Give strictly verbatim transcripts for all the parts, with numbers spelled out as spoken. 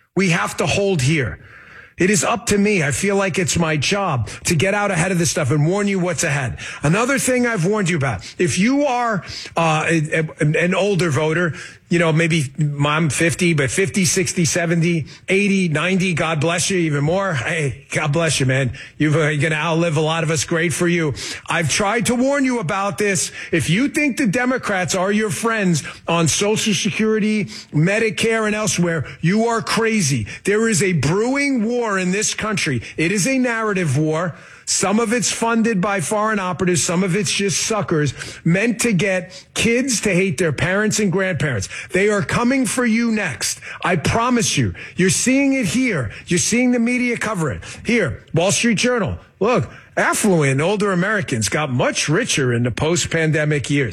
we have to hold here. It is up to me. I feel like it's my job to get out ahead of this stuff and warn you what's ahead. Another thing I've warned you about, if you are uh, a, a, an older voter, you know, maybe I'm fifty, but fifty, sixty, seventy, eighty, ninety, God bless you, even more. Hey, God bless you, man. You've, uh, you're going to outlive a lot of us. Great for you. I've tried to warn you about this. If you think the Democrats are your friends on Social Security, Medicare, and elsewhere, you are crazy. There is a brewing war in this country. It is a narrative war. Some of it's funded by foreign operatives. Some of it's just suckers meant to get kids to hate their parents and grandparents. They are coming for you next. I promise you. You're seeing it here. You're seeing the media cover it. Here, Wall Street Journal. Look, affluent older Americans got much richer in the post-pandemic years.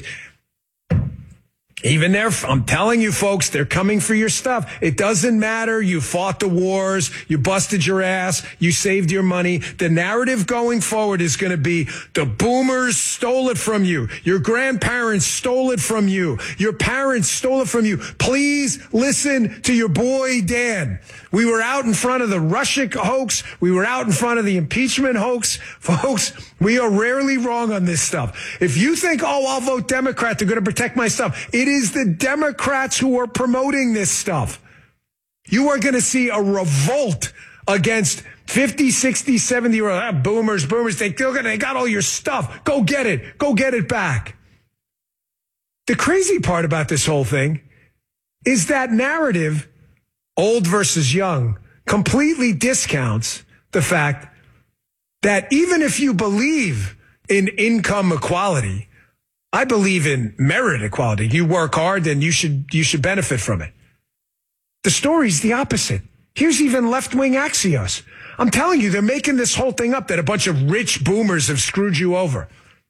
Even there, I'm telling you, folks, they're coming for your stuff. It doesn't matter. You fought the wars. You busted your ass. You saved your money. The narrative going forward is going to be the boomers stole it from you. Your grandparents stole it from you. Your parents stole it from you. Please listen to your boy, Dan. We were out in front of the Russia hoax. We were out in front of the impeachment hoax. Folks, we are rarely wrong on this stuff. If you think, oh, I'll vote Democrat, they're going to protect my stuff. It is the Democrats who are promoting this stuff. You are going to see a revolt against fifty, sixty, seventy year old ah, boomers, boomers. They, they got all your stuff. Go get it. Go get it back. The crazy part about this whole thing is that narrative, old versus young, completely discounts the fact that even if you believe in income equality, I believe in merit equality. You work hard, then you should you should benefit from it. The story's the opposite. Here's even left-wing Axios. I'm telling you, they're making this whole thing up that a bunch of rich boomers have screwed you over.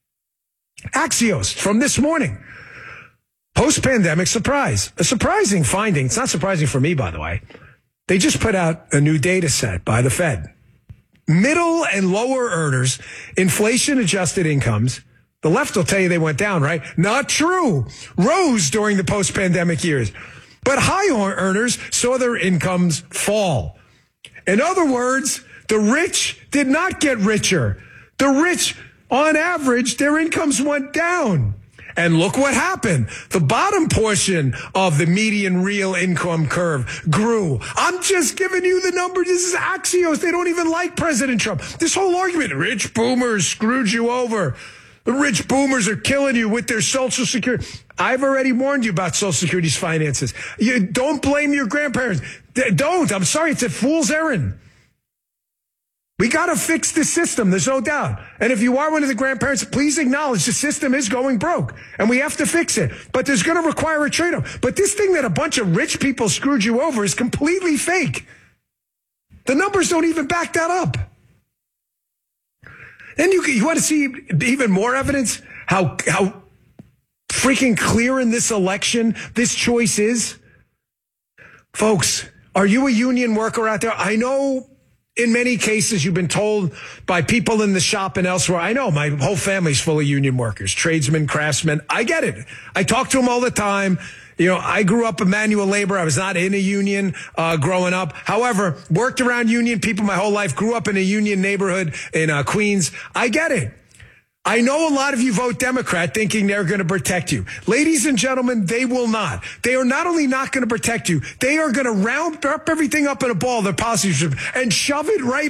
Axios from this morning. Post-pandemic surprise. A surprising finding. It's not surprising for me, by the way. They just put out a new data set by the Fed. Middle and lower earners, inflation-adjusted incomes, the left will tell you they went down, right? Not true. Rose during the post-pandemic years. But high earners saw their incomes fall. In other words, the rich did not get richer. The rich, on average, their incomes went down. And look what happened. The bottom portion of the median real income curve grew. I'm just giving you the number. This is Axios. They don't even like President Trump. This whole argument, rich boomers screwed you over. The rich boomers are killing you with their Social Security. I've already warned you about Social Security's finances. You don't blame your grandparents. Don't. I'm sorry. It's a fool's errand. We got to fix the system. There's no doubt. And if you are one of the grandparents, please acknowledge the system is going broke and we have to fix it. But there's going to require a trade-off. But this thing that a bunch of rich people screwed you over is completely fake. The numbers don't even back that up. Then you, you want to see even more evidence how, how freaking clear in this election this choice is? Folks, are you a union worker out there? I know in many cases you've been told by people in the shop and elsewhere. I know my whole family's full of union workers, tradesmen, craftsmen. I get it. I talk to them all the time. You know, I grew up a manual labor. I was not in a union uh, growing up. However, worked around union people my whole life, grew up in a union neighborhood in uh, Queens. I get it. I know a lot of you vote Democrat thinking they're going to protect you. Ladies and gentlemen, they will not. They are not only not going to protect you, they are going to round up everything up in a ball, their policies, and shove it right.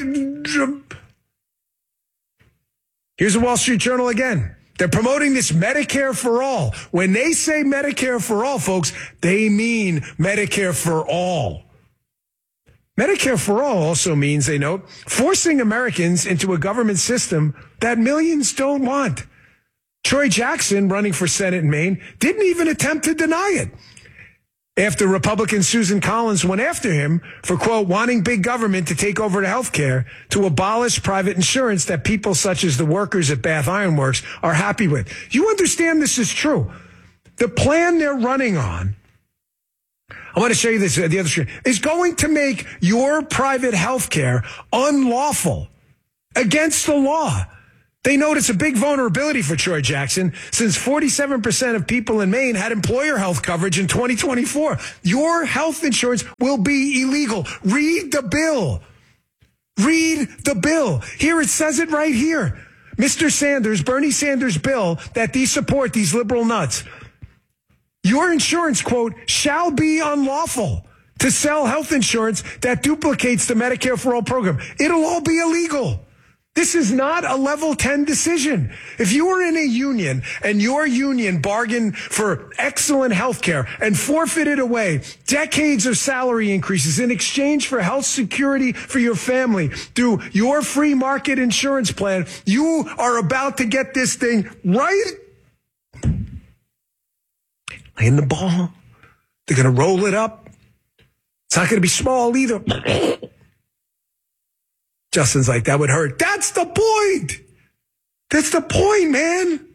Here's the Wall Street Journal again. They're promoting this Medicare for all. When they say Medicare for all, folks, they mean Medicare for all. Medicare for all also means, they note, forcing Americans into a government system that millions don't want. Troy Jackson, running for Senate in Maine, didn't even attempt to deny it after Republican Susan Collins went after him for, quote, wanting big government to take over the health care to abolish private insurance that people such as the workers at Bath Iron Works are happy with. You understand this is true. The plan they're running on, I want to show you this, uh, the other screen, is going to make your private health care unlawful, against the law. They note it's a big vulnerability for Troy Jackson since forty-seven percent of people in Maine had employer health coverage in twenty twenty-four. Your health insurance will be illegal. Read the bill. Read the bill. Here, it says it right here. Mister Sanders, Bernie Sanders' bill that these support, these liberal nuts. Your insurance, quote, shall be unlawful to sell health insurance that duplicates the Medicare for All program. It'll all be illegal. This is not a level ten decision. If you were in a union and your union bargained for excellent health care and forfeited away decades of salary increases in exchange for health security for your family through your free market insurance plan, you are about to get this thing right in the ball. They're going to roll it up. It's not going to be small either. Justin's like, that would hurt. That's the point. That's the point, man.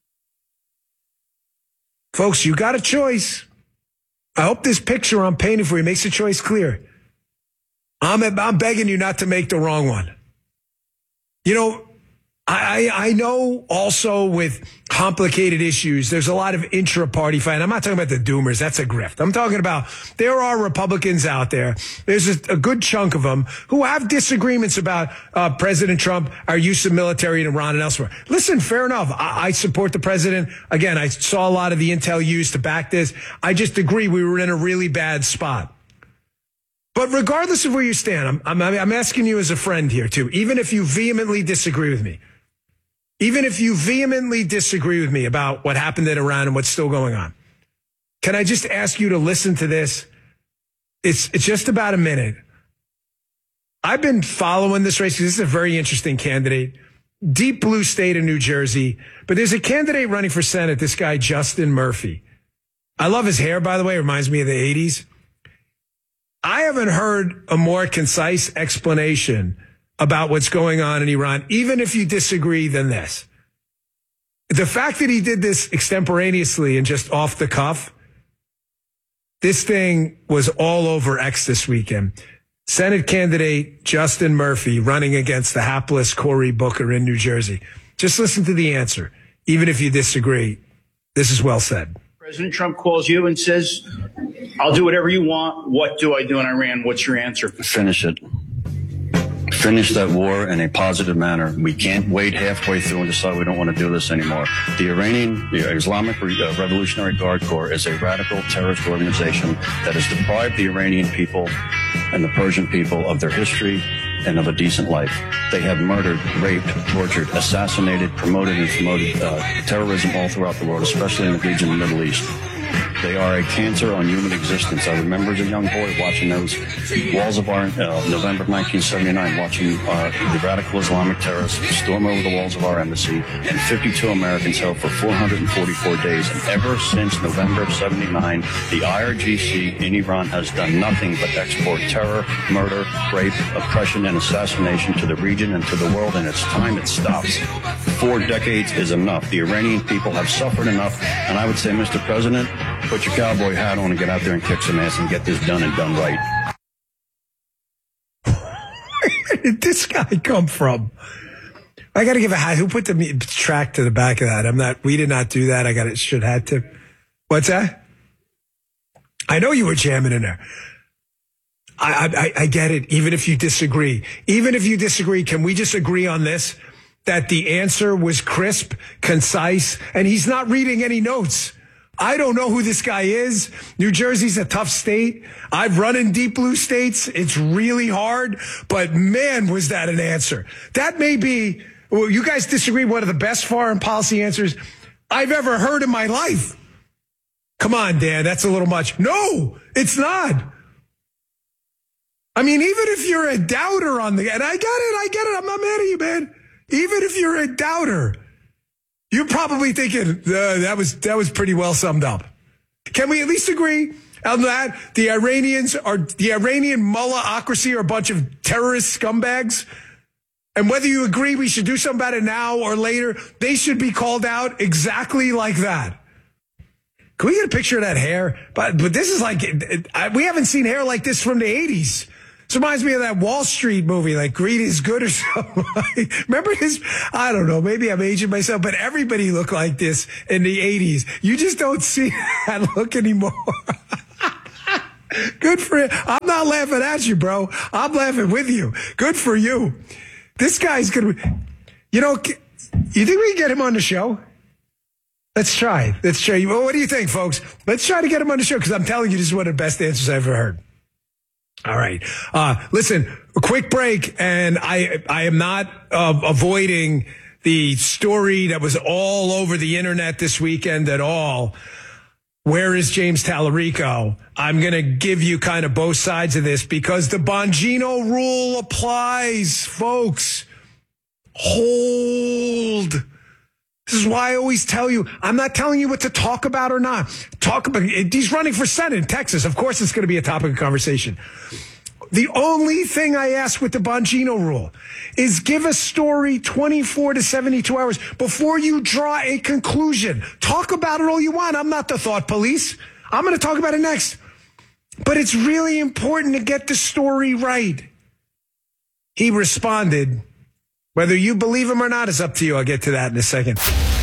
Folks, you got a choice. I hope this picture I'm painting for you makes the choice clear. I'm, I'm begging you not to make the wrong one. You know, I, I know also with complicated issues, there's a lot of intra-party fight. I'm not talking about the doomers. That's a grift. I'm talking about there are Republicans out there. There's a, a good chunk of them who have disagreements about uh, President Trump, our use of military in Iran and elsewhere. Listen, fair enough. I, I support the president. Again, I saw a lot of the intel used to back this. I just agree we were in a really bad spot. But regardless of where you stand, I'm, I'm, I'm asking you as a friend here, too, even if you vehemently disagree with me, Even if you vehemently disagree with me about what happened in Iran and what's still going on, can I just ask you to listen to this? It's it's just about a minute. I've been following this race because this is a very interesting candidate. Deep blue state of New Jersey. But there's a candidate running for Senate, this guy, Justin Murphy. I love his hair, by the way. It reminds me of the eighties. I haven't heard a more concise explanation about what's going on in Iran, even if you disagree, than this. The fact that he did this extemporaneously and just off the cuff, this thing was all over X this weekend. Senate candidate Justin Murphy running against the hapless Cory Booker in New Jersey. Just listen to the answer. Even if you disagree, this is well said. President Trump calls you and says, I'll do whatever you want. What do I do in Iran? What's your answer? Finish it. Finish that war in a positive manner. We can't wait halfway through and decide we don't want to do this anymore. The Iranian the Islamic Revolutionary Guard Corps is a radical terrorist organization that has deprived the Iranian people and the Persian people of their history and of a decent life. They have murdered, raped, tortured, assassinated, promoted, and promoted uh, terrorism all throughout the world, especially in the region of the Middle East. They are a cancer on human existence. I remember as a young boy watching those walls of our, uh, November of nineteen seventy-nine, watching uh, the radical Islamic terrorists storm over the walls of our embassy, and fifty-two Americans held for four hundred forty-four days. And ever since November of seventy-nine, the I R G C in Iran has done nothing but export terror, murder, rape, oppression, and assassination to the region and to the world, and it's time it stops. Four decades is enough. The Iranian people have suffered enough, and I would say, Mister President, put your cowboy hat on and get out there and kick some ass and get this done and done right. Where did this guy come from? I got to give a hat. Who put the track to the back of that? I'm not, we did not do that. I got it. Should had to. What's that? I know you were jamming in there. I, I, I get it. Even if you disagree, even if you disagree, can we just agree on this? That the answer was crisp, concise, and he's not reading any notes. I don't know who this guy is. New Jersey's a tough state. I've run in deep blue states. It's really hard, but man, was that an answer. That may be, well, you guys disagree, one of the best foreign policy answers I've ever heard in my life. Come on, Dan, that's a little much. No, it's not. I mean, even if you're a doubter on the, and I get it, I get it. I'm not mad at you, man. Even if you're a doubter, you're probably thinking, uh, that was that was pretty well summed up. Can we at least agree on that? The Iranians are, the Iranian mullahocracy are a bunch of terrorist scumbags. And whether you agree we should do something about it now or later, they should be called out exactly like that. Can we get a picture of that hair? But but this is like, it, it, I, we haven't seen hair like this from the eighties. This reminds me of that Wall Street movie, like Greed is Good or something. Remember his, I don't know, maybe I'm aging myself, but everybody looked like this in the eighties. You just don't see that look anymore. Good for you. I'm not laughing at you, bro. I'm laughing with you. Good for you. This guy's going to, you know, you think we can get him on the show? Let's try. Let's try. Well, what do you think, folks? Let's try to get him on the show because I'm telling you, this is one of the best answers I've ever heard. All right. Uh, listen, a quick break, and I I am not uh, avoiding the story that was all over the internet this weekend at all. Where is James Tallarico? I'm going to give you kind of both sides of this because the Bongino rule applies, folks. Hold. This is why I always tell you, I'm not telling you what to talk about or not. Talk about, he's running for Senate in Texas. Of course, it's going to be a topic of conversation. The only thing I ask with the Bongino rule is give a story twenty-four to seventy-two hours before you draw a conclusion. Talk about it all you want. I'm not the thought police. I'm going to talk about it next. But it's really important to get the story right. He responded. Whether you believe him or not is up to you. I'll get to that in a second.